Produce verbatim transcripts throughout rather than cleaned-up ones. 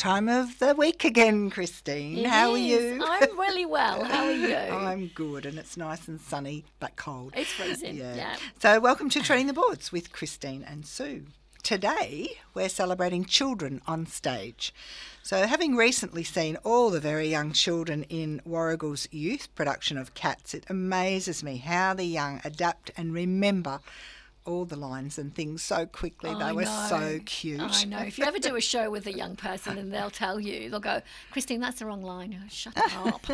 time of the week again, Christine. It How are is. you? I'm really well. How are you? I'm good, and it's nice and sunny but cold. It's freezing. Yeah. yeah. So welcome to Treading the Boards with Christine and Sue. Today we're celebrating children on stage. So having recently seen all the very young children in Warrigal's youth production of Cats, it amazes me how the young adapt and remember all the lines and things so quickly. I they were know. so cute. I know. If you ever do a show with a young person and they'll tell you, they'll go, Christine, that's the wrong line. Oh, shut up.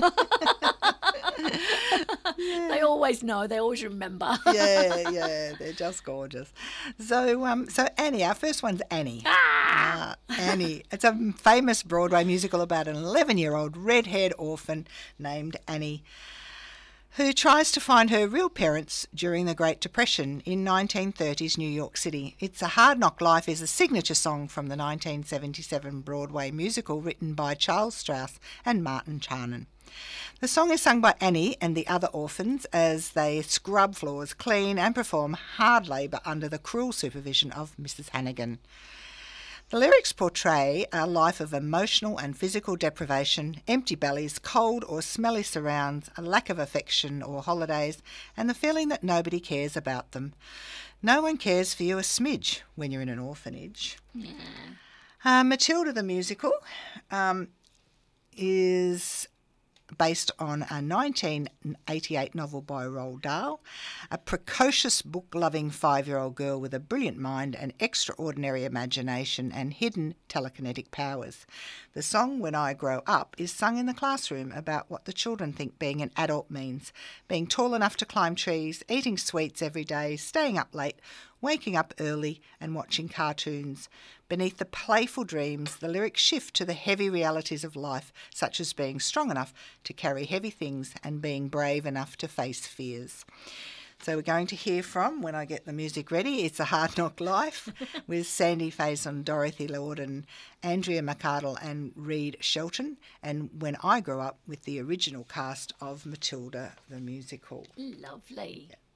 yeah. They always know. They always remember. yeah, yeah. They're just gorgeous. So, um, so Annie, our first one's Annie. Ah! Uh, Annie. It's a famous Broadway musical about an eleven-year-old red-haired orphan named Annie, who tries to find her real parents during the Great Depression in nineteen thirties New York City. It's a Hard Knock Life is a signature song from the nineteen seventy-seven Broadway musical written by Charles Strauss and Martin Charnin. The song is sung by Annie and the other orphans as they scrub floors clean and perform hard labour under the cruel supervision of Missus Hannigan. The lyrics portray a life of emotional and physical deprivation, empty bellies, cold or smelly surrounds, a lack of affection or holidays, and the feeling that nobody cares about them. No one cares for you a smidge when you're in an orphanage. Yeah. Uh, Matilda the musical um, is based on a nineteen eighty-eight novel by Roald Dahl, a precocious book-loving five-year-old girl with a brilliant mind, an extraordinary imagination and hidden telekinetic powers. The song When I Grow Up is sung in the classroom about what the children think being an adult means, being tall enough to climb trees, eating sweets every day, staying up late, waking up early and watching cartoons. Beneath the playful dreams, the lyrics shift to the heavy realities of life, such as being strong enough to carry heavy things and being brave enough to face fears. So we're going to hear from, when I get the music ready, It's a Hard Knock Life with Sandy Faison, Dorothy Lorden, Andrea McArdle and Reed Shelton, and When I Grow Up with the original cast of Matilda the musical. Lovely. Yeah.